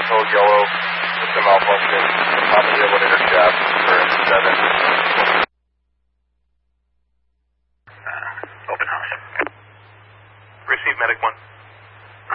code yellow, system malfunction, top of the elevator shaft for 7. Open house. Receive medic 1.